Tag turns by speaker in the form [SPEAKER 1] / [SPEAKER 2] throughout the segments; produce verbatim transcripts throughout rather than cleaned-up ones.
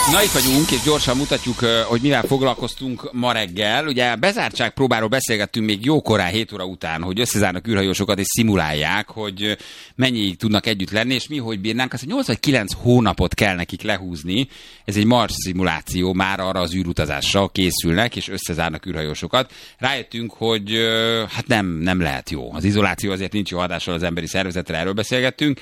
[SPEAKER 1] Na itt vagyunk, és gyorsan mutatjuk, hogy mivel foglalkoztunk ma reggel. Ugye bezártság próbáról beszélgettünk még jókorán, hét óra után, hogy összezárnak űrhajósokat és szimulálják, hogy mennyiig tudnak együtt lenni, és mi hogy bírnánk. Azt, hogy nyolc vagy kilenc hónapot kell nekik lehúzni. Ez egy Mars szimuláció, már arra az űrutazásra készülnek, és összezárnak űrhajósokat. Rájöttünk, hogy hát nem, nem lehet jó. Az izoláció azért nincs jó hatással az emberi szervezetre, erről beszélgettünk.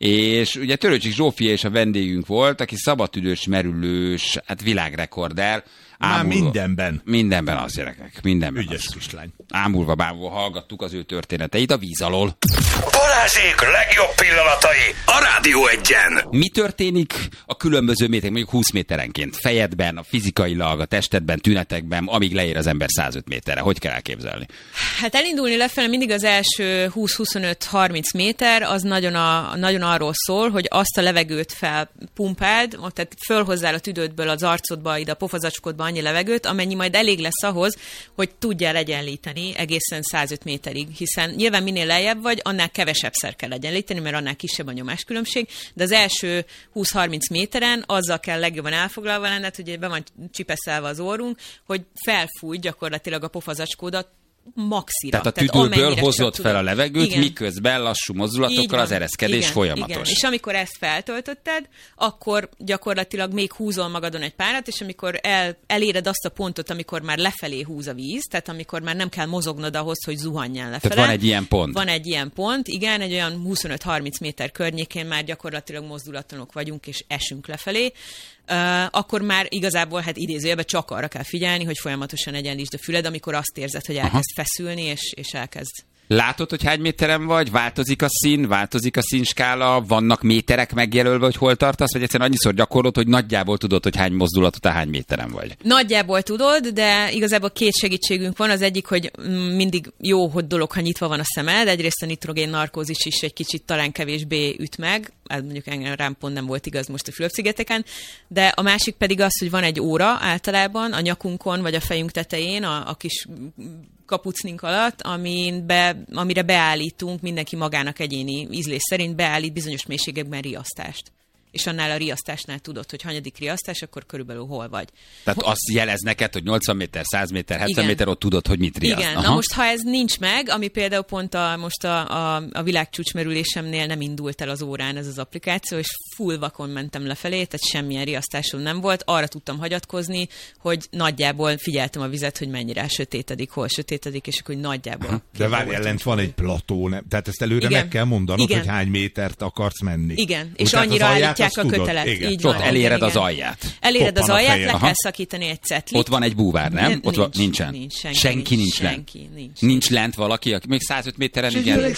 [SPEAKER 1] És ugye Törőcsik Zsófia és a vendégünk volt, aki szabadtüdős merülős, hát világrekorder.
[SPEAKER 2] Már mindenben.
[SPEAKER 1] Mindenben az gyerekek, mindenben.
[SPEAKER 2] Ügyes
[SPEAKER 1] az.
[SPEAKER 2] kislány.
[SPEAKER 1] Ámulva bámulva hallgattuk az ő történeteit a víz alól.
[SPEAKER 3] Balázsék legjobb pillanatai a Rádió Egyen.
[SPEAKER 1] Mi történik a különböző méterek, mondjuk húsz méterenként? Fejedben, a fizikailag, a testedben, tünetekben, amíg leér az ember százöt méterre. Hogy kell elképzelni?
[SPEAKER 4] Hát elindulni lefelé mindig az első húsz huszonöt harminc méter, az nagyon, a, nagyon arról szól, hogy azt a levegőt felpumpáld, tehát fölhozzál a tüdődből az arcodba, ide a pofazacskodba annyi levegőt, amennyi majd elég lesz ahhoz, hogy tudjál egyenlíteni egészen százöt méterig, hiszen nyilván minél lejjebb vagy, annál kevesebbszer kell egyenlíteni, mert annál kisebb a nyomáskülönbség, de az első húsz-harminc méteren azzal kell legjobban elfoglalva lenned, hogy be van csipeszelve az orrunk, hogy felfújj gyakorlatilag a pofazacskódat maxira.
[SPEAKER 1] Tehát a tüdőből hozott fel a levegőt, igen. Miközben lassú mozdulatokkal az ereszkedés igen, folyamatos.
[SPEAKER 4] Igen. És amikor ezt feltöltötted, akkor gyakorlatilag még húzol magadon egy párat, és amikor el, eléred azt a pontot, amikor már lefelé húz a víz, tehát amikor már nem kell mozognod ahhoz, hogy zuhanjál lefele.
[SPEAKER 1] Tehát van egy ilyen pont.
[SPEAKER 4] Van egy ilyen pont, igen, egy olyan huszonöt-harminc méter környékén már gyakorlatilag mozdulatlanok vagyunk, és esünk lefelé. Uh, akkor már igazából, hát idézőjelben csak arra kell figyelni, hogy folyamatosan egyenlítsd a füled, amikor azt érzed, hogy elkezd Aha. feszülni, és, és elkezd.
[SPEAKER 1] Látod, hogy hány méteren vagy? Változik a szín, változik a színskála, vannak méterek megjelölve, hogy hol tartasz, vagy egyszerűen annyiszor gyakorlod, hogy nagyjából tudod, hogy hány mozdulatot, hány méteren vagy?
[SPEAKER 4] Nagyjából tudod, de igazából két segítségünk van. Az egyik, hogy mindig jó, hogy dolog, ha nyitva van a szemed. Egyrészt a nitrogén narkózis is egy kicsit talán kevésbé üt meg. Hát mondjuk engem rám pont nem volt igaz most a Fülöp-szigeteken. De a másik pedig az, hogy van egy óra általában a nyakunkon, vagy a fejünk tetején, a, a kis kapucnink alatt, amin be, amire beállítunk, mindenki magának egyéni ízlés szerint beállít bizonyos mélységekben riasztást. És annál a riasztásnál tudod, hogy hanyadik riasztás, akkor körülbelül hol vagy.
[SPEAKER 1] Tehát azt jelez neked, hogy nyolcvan méter, száz méter, hetven
[SPEAKER 4] Igen.
[SPEAKER 1] méter, ott tudod, hogy mit riaszt.
[SPEAKER 4] Igen,
[SPEAKER 1] Aha.
[SPEAKER 4] na most ha ez nincs meg, ami például pont a, most a, a, a világcsúcsmerülésemnél nem indult el az órán ez az applikáció, és full vakon mentem lefelé, tehát semmilyen riasztásom nem volt. Arra tudtam hagyatkozni, hogy nagyjából figyeltem a vizet, hogy mennyire sötétedik, hol sötétedik, és akkor nagyjából. Aha.
[SPEAKER 2] De várj, ellent van egy plató, nem? Tehát ezt előre Igen. meg kell mondanod, Igen. hogy hány métert akarsz menni.
[SPEAKER 4] Igen, és annyira állítják a kötelet.
[SPEAKER 1] Igen. Így van, ott eléred igen. az alját.
[SPEAKER 4] Eléred
[SPEAKER 2] Hoppan
[SPEAKER 4] az alját, le
[SPEAKER 2] Aha.
[SPEAKER 4] kell szakítani egy cetlit.
[SPEAKER 1] Ott van egy búvár, nem?
[SPEAKER 4] Nincs,
[SPEAKER 1] ott van, nincsen.
[SPEAKER 4] Nincs, senki,
[SPEAKER 1] senki nincs,
[SPEAKER 4] nincs
[SPEAKER 1] lent.
[SPEAKER 4] Senki, nincs.
[SPEAKER 1] Nincs lent valaki, aki még százöt méteren, igen.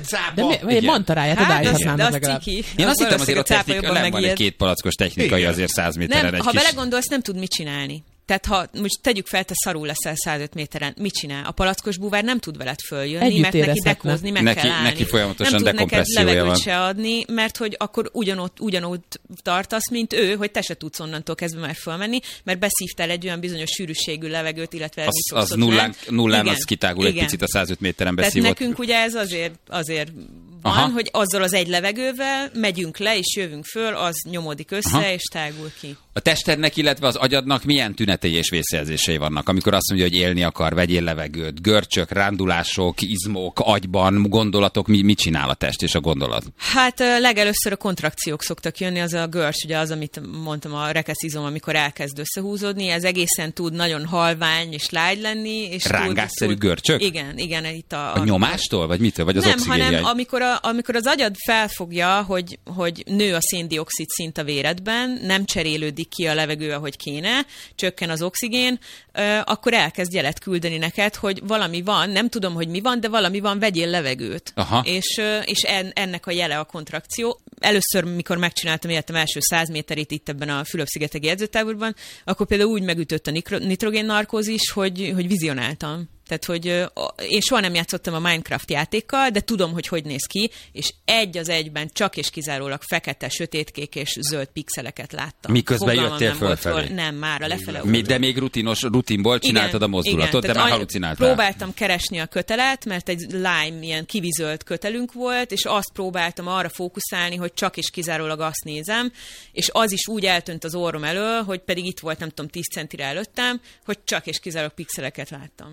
[SPEAKER 5] De mi, mantaráját
[SPEAKER 4] hát,
[SPEAKER 5] odaállhatnának legalább.
[SPEAKER 1] Én azt hittem azért, hogy technika van egy két palackos technikai azért száz méteren egy
[SPEAKER 4] Ha
[SPEAKER 1] kis...
[SPEAKER 4] belegondolsz, nem tud mit csinálni. Tehát ha most tegyük fel, te szarul leszel százöt méteren, mit csinál? A palackos búvár nem tud veled följönni,
[SPEAKER 5] Együtt
[SPEAKER 4] mert neki dekózni meg
[SPEAKER 1] neki,
[SPEAKER 4] kell állni.
[SPEAKER 1] Neki folyamatosan
[SPEAKER 4] nem
[SPEAKER 1] dekompressziója van.
[SPEAKER 4] Nem tud neked levegőt se adni, mert hogy akkor ugyanott, ugyanott tartasz, mint ő, hogy te se tudsz onnantól kezdve már fölmenni, mert beszívtál egy olyan bizonyos sűrűségű levegőt, illetve
[SPEAKER 1] az, az nullán, nullán
[SPEAKER 4] igen,
[SPEAKER 1] az kitágul
[SPEAKER 4] igen.
[SPEAKER 1] egy picit a százöt méteren
[SPEAKER 4] beszívott.
[SPEAKER 1] beszívott.
[SPEAKER 4] Tehát nekünk ugye ez azért, azért van,
[SPEAKER 1] Aha.
[SPEAKER 4] hogy azzal az egy levegővel megyünk le, és jövünk föl, az nyomódik össze, Aha. és tágul ki.
[SPEAKER 1] A testednek, illetve az agyadnak milyen tünetei és vészjelzései vannak, amikor azt mondja, hogy élni akar, vegyél levegőt, görcsök, rándulások, izmok, agyban, gondolatok, mi, mit csinál a test és a gondolat?
[SPEAKER 4] Hát legelőször a kontrakciók szoktak jönni, az a görcs, ugye az, amit mondtam, a rekeszizom, amikor elkezd összehúzódni, ez egészen tud nagyon halvány és lágy lenni. És
[SPEAKER 1] rángásszerű
[SPEAKER 4] tud,
[SPEAKER 1] görcsök?
[SPEAKER 4] Igen, igen. Itt a,
[SPEAKER 1] a, a nyomástól, vagy mitől? Vagy az
[SPEAKER 4] nem,
[SPEAKER 1] oxigénjegy?
[SPEAKER 4] hanem amikor, a, amikor az agyad felfogja, hogy, hogy nő a széndioxid szint a véredben, nem cserélődik ki a levegő, ahogy kéne, csökken az oxigén, akkor elkezd jelet küldeni neked, hogy valami van, nem tudom, hogy mi van, de valami van, vegyél levegőt. Aha. És, és en, ennek a jele a kontrakció. Először, mikor megcsináltam életem első száz méterét itt ebben a Fülöp-szigeteki edzőtáborban, akkor például úgy megütött a nitrogén narkózis, hogy, hogy vizionáltam. Tehát, hogy én soha nem játszottam a Minecraft játékkal, de tudom, hogy hogy néz ki, és egy az egyben csak és kizárólag fekete, sötétkék és zöld pixeleket láttam.
[SPEAKER 1] Miközben
[SPEAKER 4] Fogalmam
[SPEAKER 1] jöttél
[SPEAKER 4] nem volt
[SPEAKER 1] fölfelé?
[SPEAKER 4] Föl, nem, már a lefele.
[SPEAKER 1] Mi, de még rutinos, rutinból csináltad igen, a mozdulatot, igen, de már halucináltál.
[SPEAKER 4] Próbáltam keresni a kötelet, mert egy lime, ilyen kivizölt kötelünk volt, és azt próbáltam arra fókuszálni, hogy hogy csak és kizárólag azt nézem, és az is úgy eltűnt az orrom elől, hogy pedig itt volt, nem tudom, tíz centire előttem, hogy csak és kizárólag pixeleket láttam.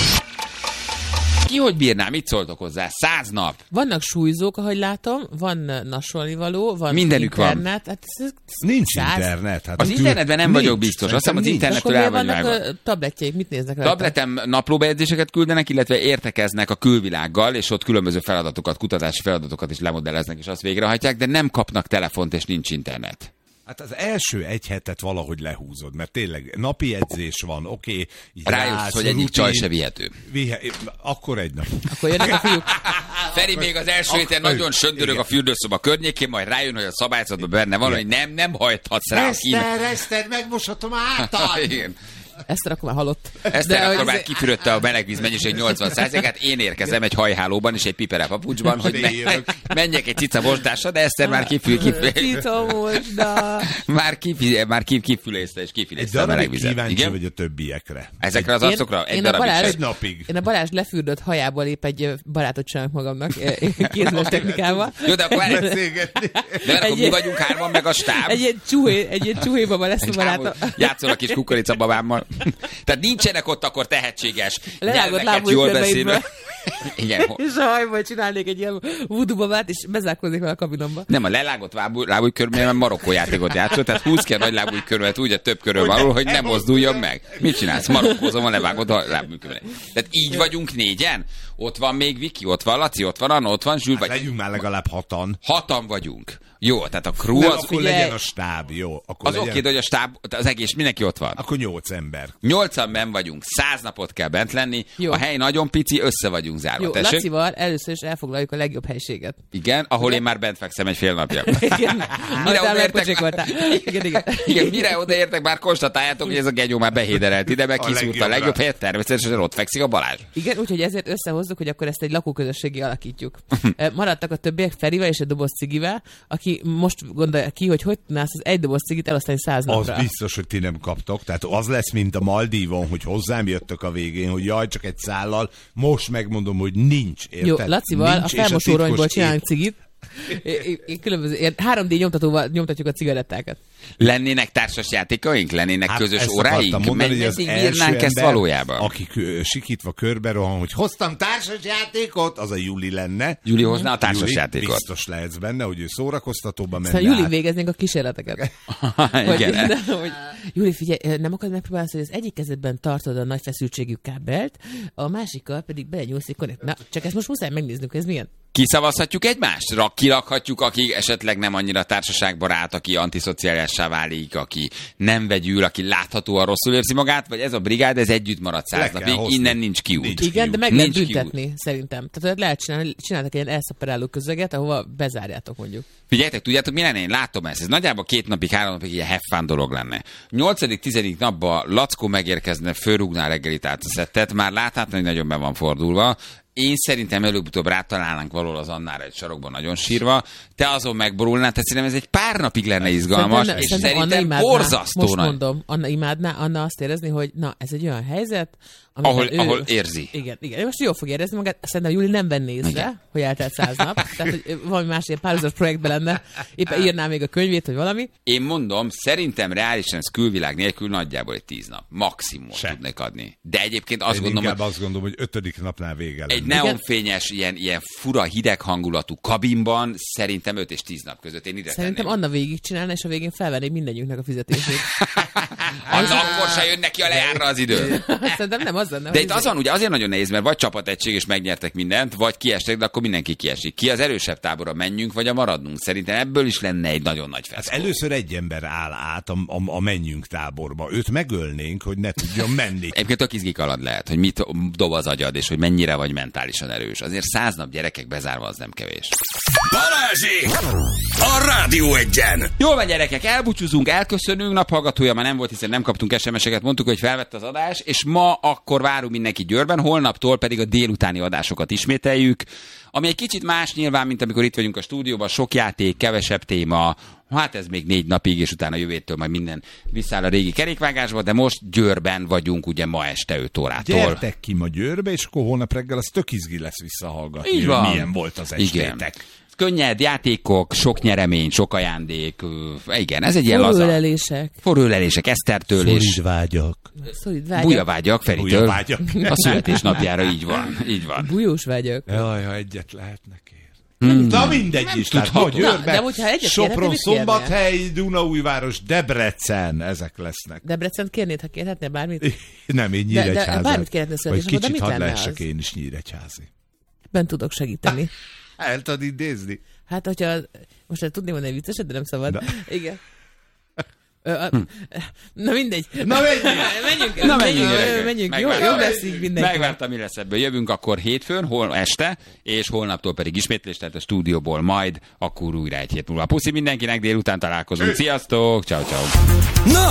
[SPEAKER 1] Ki hogy bírná? Mit szóltok hozzá? Száz nap.
[SPEAKER 5] Vannak súlyzók, ahogy látom, van nasolnivaló, van
[SPEAKER 1] mindenük
[SPEAKER 5] internet.
[SPEAKER 1] Van.
[SPEAKER 5] Hát ez, ez
[SPEAKER 2] nincs
[SPEAKER 5] száz.
[SPEAKER 2] internet. Hát
[SPEAKER 1] az internetben nem
[SPEAKER 2] nincs.
[SPEAKER 1] vagyok biztos. Azt hiszem, az internettől el vagy vágva.
[SPEAKER 5] Vannak tabletjeik, mit néznek rajta?
[SPEAKER 1] Tabletem naplóbejegyzéseket küldenek, illetve értekeznek a külvilággal, és ott különböző feladatokat, kutatási feladatokat is lemodelleznek, és azt végrehajtják, de nem kapnak telefont, és nincs internet.
[SPEAKER 2] Hát az első egy hetet valahogy lehúzod, mert tényleg napi edzés van, oké. Okay,
[SPEAKER 1] rájössz, hogy egyik csaj se vihető.
[SPEAKER 2] Vihe, akkor egy nap.
[SPEAKER 5] Akkor jönnek a fiúk.
[SPEAKER 1] Feri még az első héten nagyon söndörög a fürdőszoba környékén, majd rájön, hogy a szabályzatban benne van, hogy nem, nem hajthatsz rá.
[SPEAKER 2] Eszter, Eszter, megmosatom a hátad!
[SPEAKER 1] Igen.
[SPEAKER 5] Eszter akkor már halott.
[SPEAKER 1] Eszter akkor már kifürödte a melegvíz mennyiség nyolcvan százalékát, én érkezem egy hajhálóban és egy pipere papucsban, hogy me- menjek egy cica mosdásra, de Eszter már kifül, kifül.
[SPEAKER 5] Cica mosda.
[SPEAKER 1] Már, kifül, már kifülészte és kifilészte a melegvizet.
[SPEAKER 2] Kíváncsi Igen? vagy a többiekre.
[SPEAKER 1] Ezekre az arcokra egy darabig
[SPEAKER 5] Balázs,
[SPEAKER 2] egy napig.
[SPEAKER 5] Én a Balázs lefürdött hajából épp egy barátot csinálok magamnak kézles technikával.
[SPEAKER 1] Jó, de akkor, de akkor mi vagyunk hárman, meg a stáb.
[SPEAKER 5] Egy ilyen csuhé, egy ilyen csuhé baba lesz a barátom.
[SPEAKER 1] Játszol a kis kukoricababámmal. Tehát nincsenek ott akkor tehetséges
[SPEAKER 5] lerágott
[SPEAKER 1] nyelveket jól beszélő. Igen.
[SPEAKER 5] És a hajból csinálnék egy ilyen voodoo babát, és bezárkoznék vele a kabinomba.
[SPEAKER 1] Nem, a lelágott lábúj körülményben Marokkó játékot játszott, tehát húsz ki a nagy lábúj körülmet úgy a több körül való, hogy nem mozduljon meg. Mit csinálsz? Marokkózom a levágott lábúj körülmet. Tehát így vagyunk négyen? Ott van még Viki, ott van Laci, ott van Anna, ott van Zsül.
[SPEAKER 2] Hát vagy... legyünk már legalább hatan.
[SPEAKER 1] Hatan vagyunk. Jó, tehát a crew
[SPEAKER 2] nem,
[SPEAKER 1] az...
[SPEAKER 2] akkor
[SPEAKER 1] ugye...
[SPEAKER 2] legyen a stáb, jó. Akkor
[SPEAKER 1] az
[SPEAKER 2] legyen...
[SPEAKER 1] oké, hogy a stáb, az egész, mindenki ott van.
[SPEAKER 2] Akkor nyolc ember.
[SPEAKER 1] Nyolcan benn vagyunk, száz napot kell bent lenni, jó. A hely nagyon pici, össze vagyunk zárva.
[SPEAKER 5] Jó, tessék? Lacival először is elfoglaljuk a legjobb helységet.
[SPEAKER 1] Igen, ahol igen? Én már bent fekszem egy fél napja.
[SPEAKER 5] Igen, mire odaértek,
[SPEAKER 1] igen, igen. Igen, mire odaértek, már konstatáljátok, hogy ez a genyó már behéderelt ide, meg kiszúrta a legjobb helyet, természetesen ott fekszik a Balázs.
[SPEAKER 5] Igen, úgyhogy ezért összehozzuk, hogy akkor ezt egy lakóközösségé alakítjuk. Maradtak a többiek Ferivel és egy doboz cigivel, aki most gondolja ki, hogy hogy tudnász az egy doboz cigit elosztani száz napra.
[SPEAKER 2] Az biztos, hogy ti nem kaptok. Tehát az lesz, mint a Maldívon, hogy hozzám jöttök a végén, hogy jaj, csak egy szállal. Most megmondom, hogy nincs. Érted?
[SPEAKER 5] Jó, Lacival
[SPEAKER 2] nincs,
[SPEAKER 5] a felmosóronyból csinálunk cigit. É, é, különböző három dé nyomtatóval nyomtatjuk a cigarettákat.
[SPEAKER 1] Lennének társas játékaink? Lennének hát közös óráink?
[SPEAKER 2] Meddig
[SPEAKER 1] írnánk ezt valójában?
[SPEAKER 2] Aki sikítva körbe rohan, hogy hoztam társas játékot, az a Juli lenne.
[SPEAKER 1] Juli hozná a társas
[SPEAKER 2] Juli,
[SPEAKER 1] játékot.
[SPEAKER 2] Biztos lehetsz benne, hogy ő szórakoztatóban menne.
[SPEAKER 5] Szóval Juli végeznénk a kísérleteket.
[SPEAKER 1] Igen.
[SPEAKER 5] Hogy, de, hogy, Juli, figyelj, nem akarod megpróbálni, hogy az egyik kezedben tartod a nagy feszültségű kábelt, a másikkal pedig belenyúlsz egy konnekt. Na, csak ezt most muszáj megnéznünk, ez milyen?
[SPEAKER 1] Kiszavazhatjuk egymást? Rak, kirakhatjuk, aki esetleg nem annyira társaságbarát, aki antiszociálissá válik, aki nem vegyül, aki láthatóan rosszul érzi magát, vagy ez a brigád, ez együtt marad száz napig, innen nincs kiút. Nincs
[SPEAKER 5] Igen,
[SPEAKER 1] kiút.
[SPEAKER 5] de meg lehet büntetni, kiút. Szerintem. Tehát lehet csinálni, csináltak egy ilyen elszaperáló közeget, ahova bezárjátok mondjuk.
[SPEAKER 1] Figyeljetek, tudjátok, mi lenne? Én látom ezt. Ez nagyjából két napig, három napig ilyen have fun dolog lenne. nyolcadik tizedik napban Lackó megérkezne, fölrúgná reggelit át a szettet, már láthatni, hogy nagyon be van fordulva. Én szerintem előbb-utóbb rátalálnánk valahol az Annára egy sarokban nagyon sírva, te azon megborulnál, tehát szerintem ez egy pár napig lenne izgalmas, szerintem, és szerintem, szerintem borzasztó.
[SPEAKER 5] Most mondom, Anna imádná, Anna azt érezni, hogy na, ez egy olyan helyzet,
[SPEAKER 1] ahol,
[SPEAKER 5] ő,
[SPEAKER 1] ahol érzi.
[SPEAKER 5] Igen, igen. Most jól fog érezni magát, szerintem Júli nem venné észre, igen. hogy eltelt száz nap, tehát hogy valami más ilyen párhuzamos projektben lenne, éppen írná még a könyvét, vagy valami.
[SPEAKER 1] Én mondom, szerintem reálisan ez külvilág nélkül nagyjából egy tíz nap. Maximum tudnék adni. De egyébként azt
[SPEAKER 2] Én
[SPEAKER 1] gondolom,
[SPEAKER 2] hogy... azt gondolom, hogy ötödik napnál vége lenne.
[SPEAKER 1] Egy neonfényes, ilyen, ilyen fura, hideg hangulatú kabinban szerintem öt és tíz nap között én ide
[SPEAKER 5] Szerintem
[SPEAKER 1] tenném.
[SPEAKER 5] Anna végigcsinálna, és a végén felvenné mindegyünknek a fizetését.
[SPEAKER 1] Anna akkor se jön neki a lejárra az idő.
[SPEAKER 5] Szerintem nem az lenne.
[SPEAKER 1] De itt azon ugye azért nagyon nehéz, mert vagy csapategység és megnyertek mindent, vagy kiestek, de akkor mindenki kiesik. Ki az erősebb tábora, menjünk, vagy a maradnunk? Szerintem ebből is lenne egy nagyon nagy feszkó.
[SPEAKER 2] Hát először egy ember áll át a, a, a menjünk táborba. Őt megölnénk, hogy ne tudjon menni.
[SPEAKER 1] Egyébként tök izgi kaland lehet, hogy mit dob az agyad, és hogy mennyire vagy mentálisan erős. Azért száz nap gyerekek bezárva az nem kevés.
[SPEAKER 3] Balázsi! A Rádió Egyen!
[SPEAKER 1] Jól van, gyerekek, elbúcsúzunk, elköszönünk, naphallgatója már nem volt, hiszen nem kaptunk es em es-eket, mondtuk, hogy felvett az adás, és ma akkor várunk mindenki Győrben, holnaptól pedig a délutáni adásokat ismételjük, ami egy kicsit más nyilván, mint amikor itt vagyunk a stúdióban, sok játék, kevesebb téma, hát ez még négy napig, és utána jövőtől majd minden visszáll a régi kerékvágásba, de most Győrben vagyunk ugye ma este öt órától.
[SPEAKER 2] Gyertek ki ma Győrbe, és akkor holnap reggel az tök izgi lesz visszahallgatni,
[SPEAKER 1] így van.
[SPEAKER 2] Milyen volt az estétek.
[SPEAKER 1] Könnyed játékok, sok nyeremény, sok ajándék. Ö, igen, ez egy ilyen laza.
[SPEAKER 5] Forrólelések.
[SPEAKER 1] Forrólelések Esztertől és
[SPEAKER 2] Szolid vágyak.
[SPEAKER 5] Szolid vágyak.
[SPEAKER 1] bujavágyak Feritől.
[SPEAKER 2] Bujavágyak.
[SPEAKER 1] A születésnapjára így van. Így van.
[SPEAKER 5] Bujós vágyak.
[SPEAKER 2] Jaj, ha egyet lehetne kérni. Hmm. Na mindegy
[SPEAKER 1] Nem
[SPEAKER 2] is. Tehát
[SPEAKER 1] tudható.
[SPEAKER 2] Magyarbe,
[SPEAKER 5] Na, de hogyha egyet
[SPEAKER 2] Sopron,
[SPEAKER 5] kérhetnél, mit kérnél?
[SPEAKER 2] Szombathely, Dunaújváros, Debrecen, ezek lesznek.
[SPEAKER 5] Debrecent kérnéd, ha kérhetnél bármit?
[SPEAKER 2] Nem, én
[SPEAKER 5] De- de
[SPEAKER 2] Nyíregyházat.
[SPEAKER 5] bármit kérhetnél
[SPEAKER 2] Vagy
[SPEAKER 5] születésnapodra,
[SPEAKER 2] kicsit
[SPEAKER 5] mit
[SPEAKER 2] hadd
[SPEAKER 5] lenne
[SPEAKER 2] lehessek
[SPEAKER 5] az?
[SPEAKER 2] én is nyíregyházi.
[SPEAKER 5] Ben tudok segíteni.
[SPEAKER 2] El tudod idézni?
[SPEAKER 5] Hát, hogyha... Most lehet tudni mondani vicceset, de nem szabad.
[SPEAKER 2] Na.
[SPEAKER 5] Igen. Ö, a, na mindegy.
[SPEAKER 2] Na menjünk!
[SPEAKER 5] menjünk.
[SPEAKER 1] Na menjünk,
[SPEAKER 5] menjünk.
[SPEAKER 1] gyerekek.
[SPEAKER 5] menjünk. Jó,
[SPEAKER 1] Megvártam.
[SPEAKER 5] jó lesz így mindenki.
[SPEAKER 1] Megvártam, mi lesz ebből. Jövünk akkor hétfőn, hol este, és holnaptól pedig ismétlés, tehát a stúdióból majd, akkor újra egy hét múlva. Puszi mindenkinek, délután találkozunk. Sziasztok! Ciao, ciao.
[SPEAKER 3] Na,